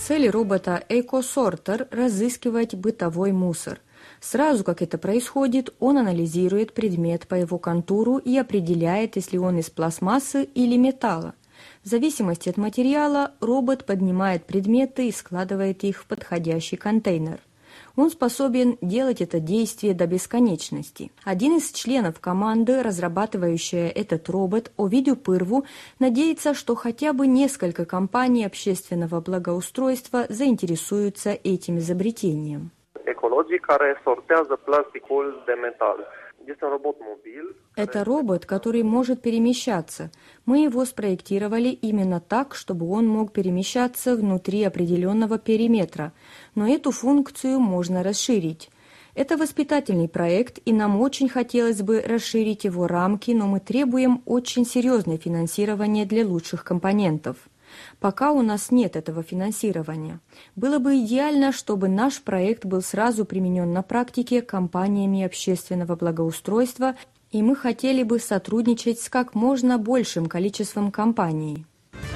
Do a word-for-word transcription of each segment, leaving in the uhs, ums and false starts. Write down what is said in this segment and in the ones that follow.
Цель робота EcoSorter – разыскивать бытовой мусор. Сразу как это происходит, он анализирует предмет по его контуру и определяет, если он из пластмассы или металла. В зависимости от материала робот поднимает предметы и складывает их в подходящий контейнер. Он способен делать это действие до бесконечности. Один из членов команды, разрабатывающая этот робот, Овидиу Пырву, надеется, что хотя бы несколько компаний общественного благоустройства заинтересуются этим изобретением. Ecologii care sortează plasticul de metal. Este un robot mobil. Это робот, который может перемещаться. Мы его спроектировали именно так, чтобы он мог перемещаться внутри определенного периметра, но эту функцию можно расширить. Это воспитательный проект, и нам очень хотелось бы расширить его рамки, но мы требуем очень серьезное финансирование для лучших компонентов. Пока у нас нет этого финансирования. Было бы идеально, чтобы наш проект был сразу применен на практике компаниями общественного благоустройства, и мы хотели бы сотрудничать с как можно большим количеством компаний.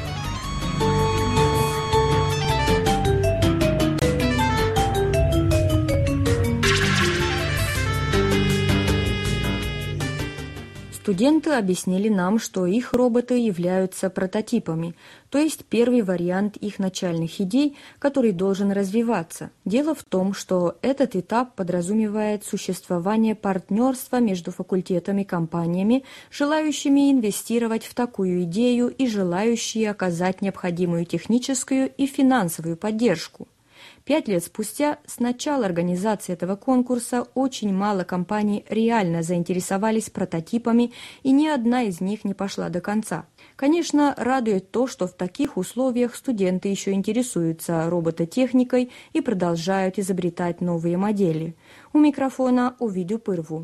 Студенты объяснили нам, что их роботы являются прототипами, то есть первый вариант их начальных идей, который должен развиваться. Дело в том, что этот этап подразумевает существование партнерства между факультетами и компаниями, желающими инвестировать в такую идею и желающие оказать необходимую техническую и финансовую поддержку. Пять лет спустя, с начала организации этого конкурса, очень мало компаний реально заинтересовались прототипами, и ни одна из них не пошла до конца. Конечно, радует то, что в таких условиях студенты еще интересуются робототехникой и продолжают изобретать новые модели. У микрофона Овидиу Пырву.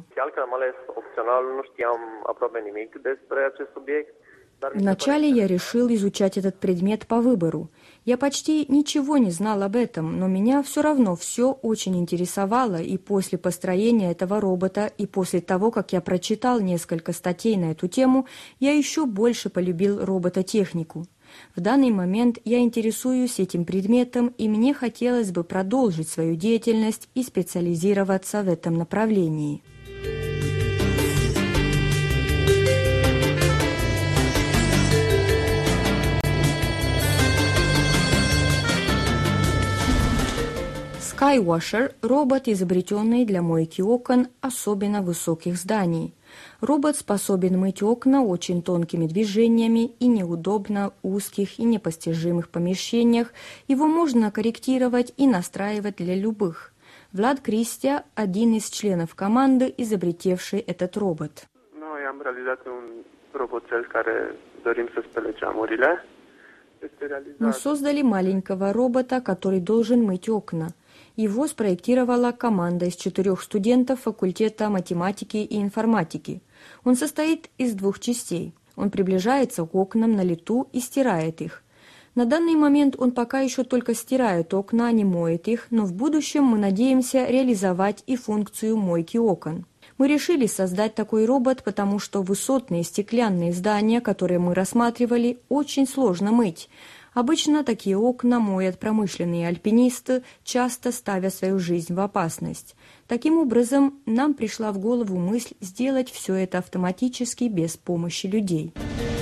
Вначале я решил изучать этот предмет по выбору. Я почти ничего не знал об этом, но меня все равно все очень интересовало, и после построения этого робота, и после того, как я прочитал несколько статей на эту тему, я еще больше полюбил робототехнику. В данный момент я интересуюсь этим предметом, и мне хотелось бы продолжить свою деятельность и специализироваться в этом направлении. Skywasher – робот, изобретенный для мойки окон особенно высоких зданий. Робот способен мыть окна очень тонкими движениями и неудобно узких и непостижимых помещениях. Его можно корректировать и настраивать для любых. Влад Кристия – один из членов команды, изобретевший этот робот. Мы создали маленького робота, который должен мыть окна. Его спроектировала команда из четырех студентов факультета математики и информатики. Он состоит из двух частей. Он приближается к окнам на лету и стирает их. На данный момент он пока еще только стирает окна, а не моет их, но в будущем мы надеемся реализовать и функцию мойки окон. Мы решили создать такой робот, потому что высотные стеклянные здания, которые мы рассматривали, очень сложно мыть. Обычно такие окна моют промышленные альпинисты, часто ставя свою жизнь в опасность. Таким образом, нам пришла в голову мысль сделать все это автоматически без помощи людей.